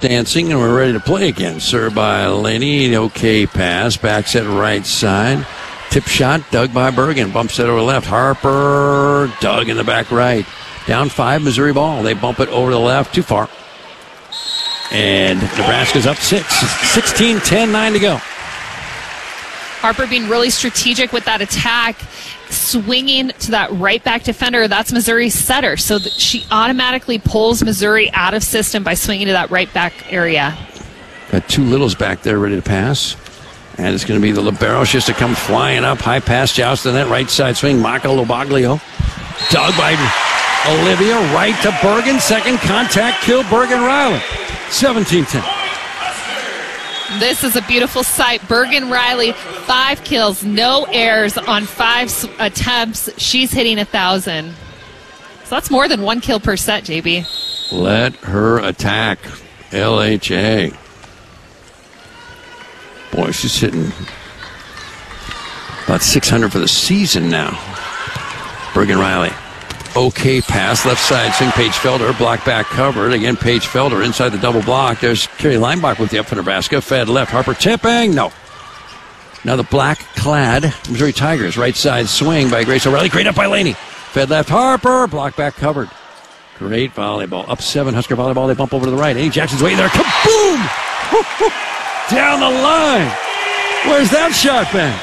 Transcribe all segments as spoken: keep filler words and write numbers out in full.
dancing, and we're ready to play again. Served by Laney. Okay pass. Back set right side. Tip shot dug by Bergen. Bumps it over left. Harper dug in the back right. Down five, Missouri ball. They bump it over to the left. Too far. And Nebraska's up six. sixteen ten, nine to go. Harper being really strategic with that attack, swinging to that right back defender. That's Missouri's setter. So that she automatically pulls Missouri out of system by swinging to that right back area. Got two littles back there ready to pass. And it's going to be the libero. She has to come flying up. High pass, joust in that right side swing. Maka Lobaglio. Dug by Olivia. Right to Bergen. Second contact kill. Bergen Riley. seventeen ten. This is a beautiful sight. Bergen Riley, five kills, no errors on five attempts. She's hitting a thousand. So that's more than one kill per set, J B. Let her attack. L H A. Boy, she's hitting about six hundred for the season now. Bergen Riley. Okay pass, left side swing, Paige Felder, block back covered. Again, Paige Felder inside the double block. There's Carrie Leinbach with the up for Nebraska. Fed left, Harper tipping. No. Now the black-clad Missouri Tigers. Right side swing by Grace O'Reilly. Great up by Laney. Fed left, Harper, block back covered. Great volleyball. Up seven, Husker volleyball. They bump over to the right. Annie Jackson's way there. Kaboom! Down the line. Where's that shot been?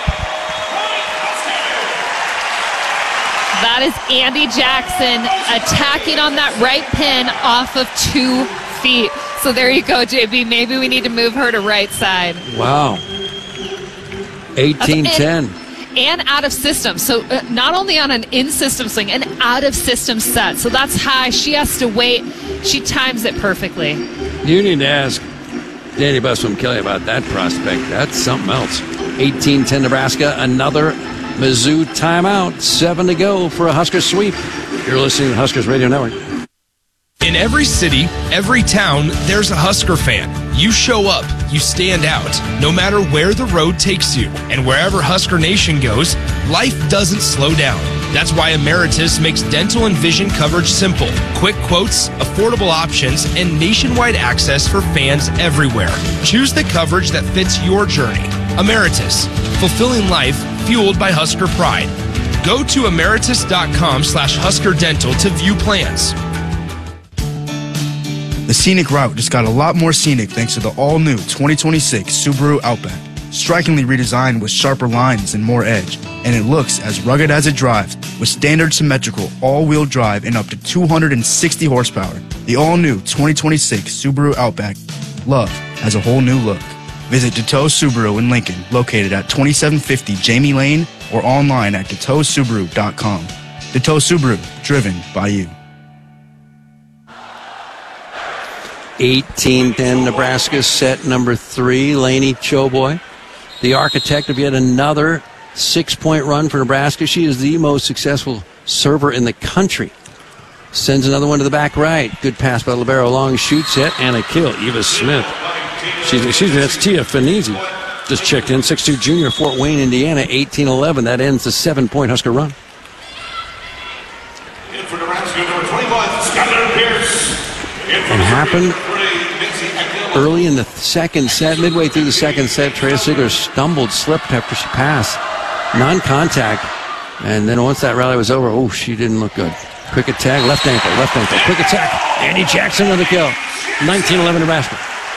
That is Andy Jackson attacking on that right pin off of two feet. So there you go, J B. Maybe we need to move her to right side. Wow. eighteen ten. And, and out of system. So uh, not only on an in-system swing, an out-of-system set. So that's high. She has to wait. She times it perfectly. You need to ask Danny Busman Kelly about that prospect. That's something else. eighteen ten Nebraska. Another Mizzou timeout. Seven to go for a Husker sweep. You're listening to Huskers Radio Network. In every city, every town, there's a Husker fan. You show up, you stand out, no matter where the road takes you. And wherever Husker Nation goes, life doesn't slow down. That's why Emeritus makes dental and vision coverage simple. Quick quotes, affordable options, and nationwide access for fans everywhere. Choose the coverage that fits your journey. Emeritus, fulfilling life fueled by Husker pride. Go to emeritus.com slash Husker Dental to view plans. The scenic route just got a lot more scenic thanks to the all-new twenty twenty-six Subaru Outback. Strikingly redesigned with sharper lines and more edge, and it looks as rugged as it drives with standard symmetrical all-wheel drive and up to two hundred sixty horsepower. The all-new twenty twenty-six Subaru Outback. Love has a whole new look. Visit Deteau Subaru in Lincoln, located at twenty-seven fifty Jamie Lane, or online at deteau subaru dot com. Deteau Subaru, driven by you. eighteen ten Nebraska, set number three. Laney Choboy, the architect of yet another six-point run for Nebraska. She is the most successful server in the country. Sends another one to the back right. Good pass by libero. Long shoots it, and a kill. Eva Smith. She's, excuse me, that's Tia Finizzi. Just checked in. six two junior, Fort Wayne, Indiana, eighteen eleven. That ends the seven-point Husker run. In for Nebraska, number twenty-one, Skylar Pierce. It happened early in the second set. Midway through the second set, Trey Sigler stumbled, slipped after she passed. Non-contact. And then once that rally was over, oh, she didn't look good. Quick attack, left ankle, left ankle. Quick attack. Andy Jackson with the kill. nineteen eleven Nebraska.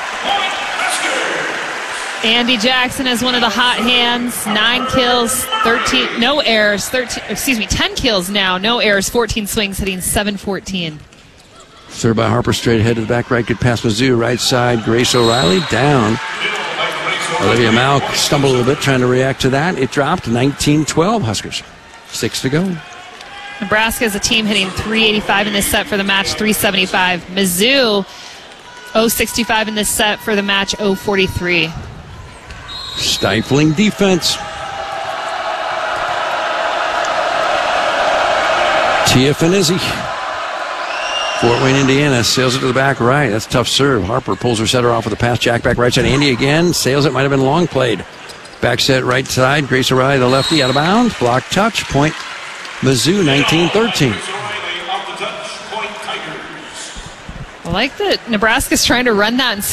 Andy Jackson has one of the hot hands. Nine kills, thirteen, no errors. thirteen, excuse me, ten kills now, no errors, fourteen swings, hitting seven fourteen. Served by Harper, straight ahead to the back right. Good pass, Mizzou. Right side, Grace O'Reilly down. Olivia Malk stumbled a little bit trying to react to that. It dropped nineteen twelve Huskers. Six to go. Nebraska is a team hitting three eighty-five in this set for the match, three seventy-five. Mizzou, oh sixty-five in this set for the match, oh forty-three. Stifling defense. Tia Finizzi. Fort Wayne, Indiana, sails it to the back right. That's a tough serve. Harper pulls her setter off with a pass. Jack back right side. Andy again. Sails it. Might have been long played. Back set right side. Grace O'Reilly, the lefty, out of bounds. Block touch. Point Mizzou, nineteen thirteen. I like that Nebraska's trying to run that and